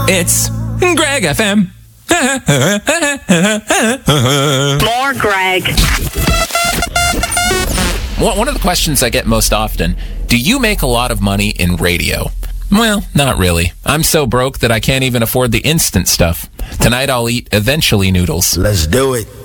It's Greg FM. More Greg. One of the questions I get most often, do you make a lot of money in radio? Well, not really. I'm so broke that I can't even afford the instant stuff. Tonight I'll eat eventually noodles. Let's do it.